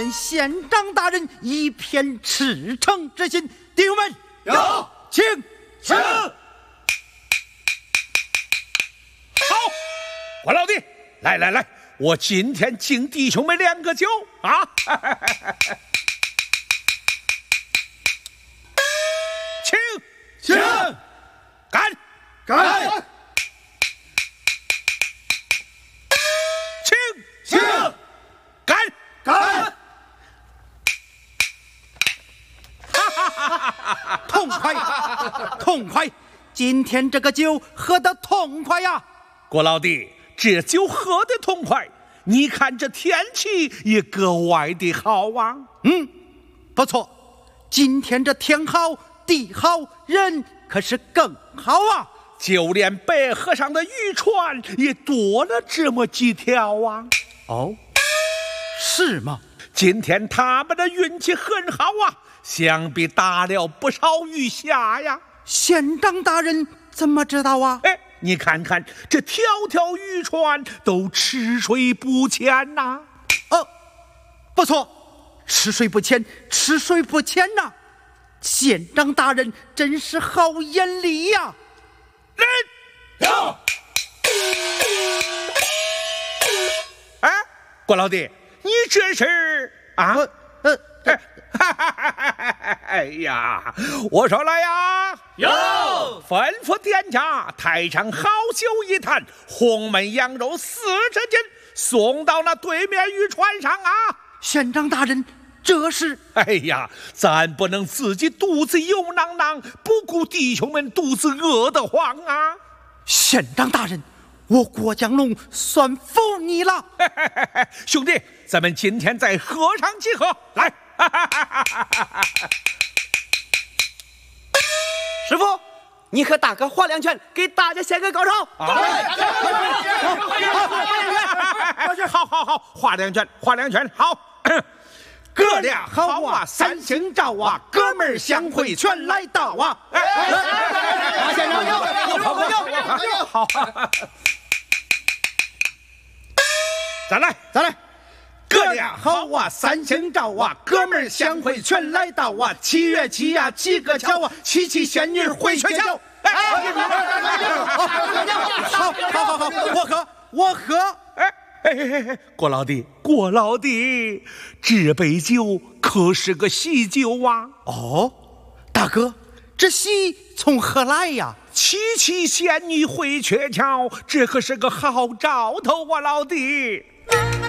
县长大人一片赤诚之心，弟兄们有， 请。 好，关老弟，来，我今天敬弟兄们2个酒啊！请，干！请，干！ 痛快！今天这个酒喝得痛快呀！ 郭老弟，这酒喝得痛快，你看这天气也格外的好啊。 不错，今天这天好地好，人可是更好啊。 就连白河上的渔船也多了这么几条啊。 哦，是吗？ 今天他们的运气很好啊，想必打了不少鱼虾呀。 县长大人怎么知道啊？ 你看看这条条渔船都吃水不浅呐。 不错，吃水不浅呐。县长大人真是好眼力呀！ 人，郭老弟，你这是啊？哎呀，我说来呀， 有， 吩咐店家抬上好酒一坛，红焖羊肉40斤，送到那对面渔船上啊！ 县长大人，这是…… 哎呀，咱不能自己肚子油囊囊，不顾弟兄们肚子饿得慌啊！ 县长大人，我郭江龙算服你了。 兄弟，咱们今天再喝上几喝，来！ 师傅，你和大哥划2拳，给大家献个高潮。 好，划2拳，好。哥俩好啊，3星照啊，哥们儿相会全来到啊！ 县长有， 好，再来。哥俩好啊，3星照啊，哥们儿相会全来到啊！7月7呀，几个巧啊，7仙女回学校。 好，我喝。 郭老弟，这杯酒可是个喜酒啊！ 哦，大哥，这喜从何来呀 ？7仙女回鹊桥，这可是个好兆头啊，老弟。